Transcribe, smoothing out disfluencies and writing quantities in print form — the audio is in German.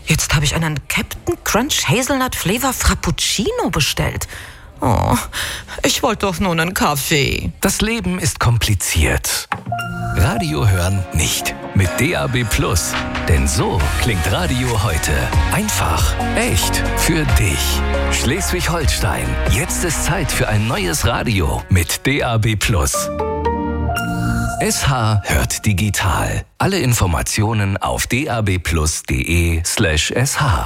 Jetzt habe ich einen Captain Crunch Hazelnut Flavor Frappuccino bestellt. Oh, ich wollte doch nur einen Kaffee. Das Leben ist kompliziert. Radio hören nicht. Mit DAB+. Denn so klingt Radio heute. Einfach, echt, für dich. Schleswig-Holstein. Jetzt ist Zeit für ein neues Radio mit DAB+. SH hört digital. Alle Informationen auf dabplus.de/sh.